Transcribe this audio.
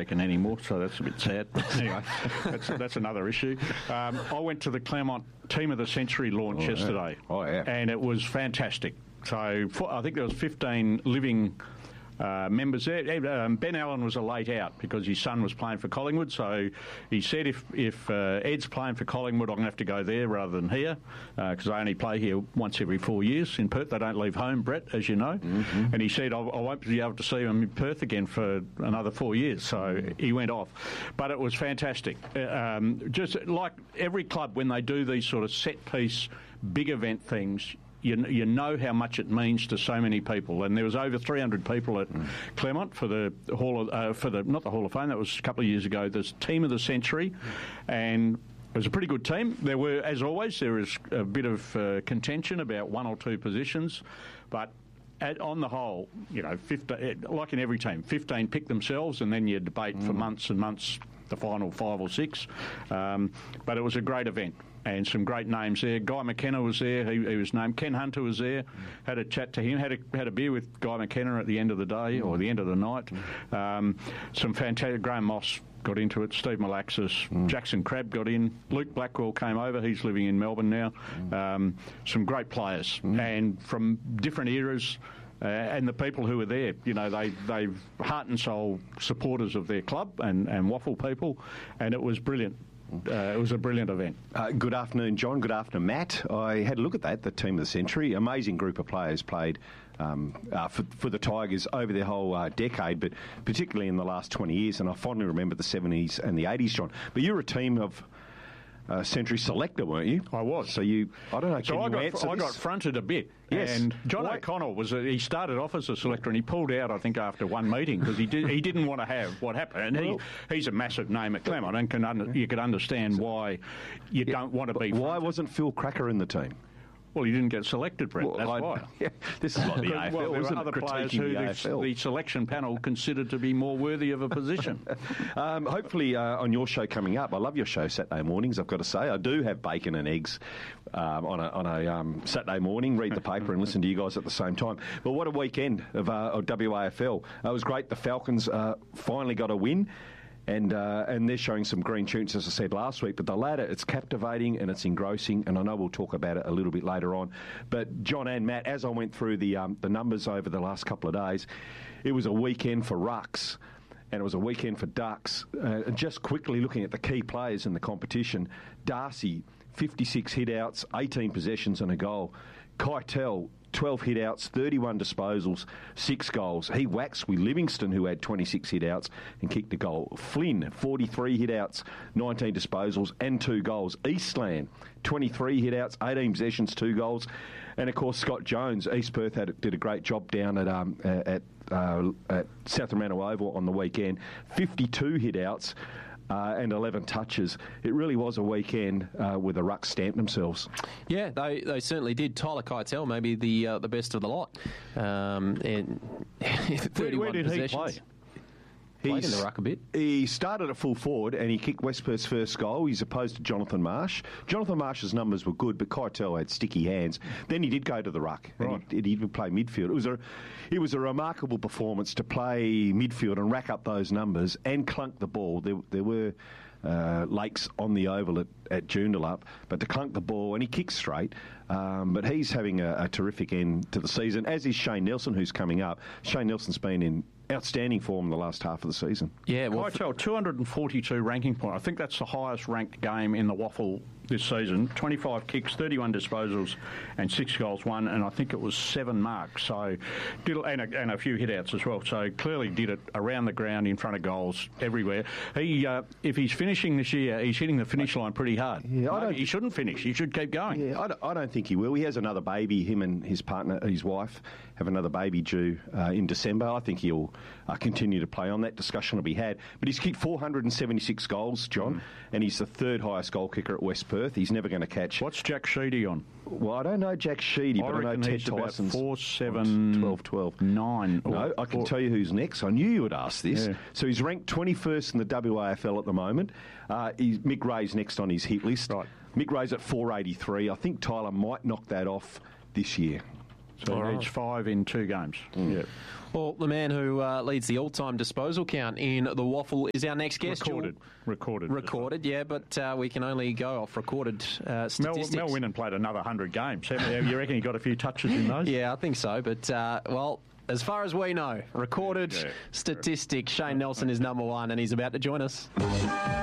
taken anymore, so that's a bit sad. Anyway, that's another issue. I went to the Claremont Team of the Century launch yesterday. Oh, yeah. And it was fantastic. So I think there was 15 living members there. Ben Allen was a late out because his son was playing for Collingwood, so he said if Ed's playing for Collingwood, I'm going to have to go there rather than here because I only play here once every 4 years in Perth. They don't leave home, Brett, as you know. Mm-hmm. And he said, I won't be able to see him in Perth again for another 4 years, so he went off. But it was fantastic. Just like every club, when they do these sort of set-piece, big event things, you know how much it means to so many people, and there was over 300 people at Claremont for the not the Hall of Fame. That was a couple of years ago. This Team of the Century, and it was a pretty good team. There were, as always, there was a bit of contention about one or two positions, but on the whole, 15, like in every team, 15 pick themselves, and then you debate for months and months the final 5 or 6. But it was a great event. And some great names there. Guy McKenna was there. He was named. Ken Hunter was there. Had a chat to him. Had a beer with Guy McKenna at the end of the day or the end of the night. Some fantastic. Graham Moss got into it. Steve Malaxis, Jackson Crabb got in. Luke Blackwell came over. He's living in Melbourne now. Some great players and from different eras. And the people who were there, they've heart and soul supporters of their club and WAFL people, and it was brilliant. It was a brilliant event. Good afternoon, John. Good afternoon, Matt. I had a look at that, the Team of the Century. Amazing group of players played for the Tigers over their whole decade, but particularly in the last 20 years. And I fondly remember the 70s and the 80s, John. But you're a team of Century selector, weren't you? I was. So I don't know. So I got fronted a bit. Yes. And John O'Connell he started off as a selector, and he pulled out, I think, after one meeting because he didn't want to have what happened. And he's a massive name at Claremont, and you could understand why you don't want to be. Why wasn't Phil Cracker in the team? Well, he didn't get selected, Brett. That's why. Yeah, this is like the AFL, there were other players who the selection panel considered to be more worthy of a position. Hopefully, on your show coming up, I love your show Saturday mornings, I've got to say. I do have bacon and eggs on a Saturday morning, read the paper and listen to you guys at the same time. But what a weekend of WAFL. It was great. The Falcons finally got a win. And they're showing some green shoots, as I said last week. But the ladder, it's captivating and it's engrossing. And I know we'll talk about it a little bit later on. But John and Matt, as I went through the numbers over the last couple of days, it was a weekend for rucks. And it was a weekend for ducks. Just quickly looking at the key players in the competition, Darcy, 56 hit-outs, 18 possessions and a goal. Keitel, 12 hit-outs, 31 disposals, 6 goals. He waxed with Livingston, who had 26 hit-outs and kicked a goal. Flynn, 43 hit-outs, 19 disposals and 2 goals. Eastland, 23 hit-outs, 18 possessions, 2 goals. And, of course, Scott Jones, East Perth did a great job down at South Fremantle Oval on the weekend. 52 hit-outs. And 11 touches. It really was a weekend where the Rucks stamped themselves. Yeah, they certainly did. Tyler Keitel, maybe the best of the lot. And 31 where did he play? Played in the ruck a bit. He started at full forward and he kicked West Perth's first goal. He's opposed to Jonathan Marsh. Jonathan Marsh's numbers were good, but Keitel had sticky hands. Then he did go to the ruck and he did play midfield. It was a remarkable performance to play midfield and rack up those numbers and clunk the ball. There were lakes on the oval at Joondalup, but to clunk the ball, and he kicks straight, but he's having a terrific end to the season, as is Shane Nelson, who's coming up. Shane Nelson's been in outstanding form in the last half of the season. Yeah, well, Keitel, 242 ranking point. I think that's the highest ranked game in the WAFL this season. 25 kicks, 31 disposals, and 6 goals won, and I think it was 7 marks. So, and a few hit-outs as well. So clearly did it around the ground, in front of goals, everywhere. If he's finishing this year, he's hitting the finish line pretty hard. Yeah, he shouldn't finish. He should keep going. Yeah, I don't think he will. He has another baby. Him and his partner, his wife, have another baby due in December. I think he'll continue to play on. That discussion will be had. But he's kicked 476 goals, John, and he's the third highest goal kicker at West Perth. He's never going to catch. What's Jack Sheedy on? Well, I don't know Jack Sheedy, but I know Ted Tyson's 4, 7, 12, 9. No, I can tell you who's next. I knew you would ask this. Yeah. So he's ranked 21st in the WAFL at the moment. Mick Ray's next on his hit list. Right. Mick Ray's at 483. I think Tyler might knock that off this year. So he needs 5 in 2 games. Yeah. Well, the man who leads the all-time disposal count in the Waffle is our next guest. Recorded, yeah, but we can only go off recorded statistics. Mel Winnan played another 100 games. You reckon he got a few touches in those? Yeah, I think so. But, well, as far as we know, recorded statistics, Shane Nelson is number 1, and he's about to join us.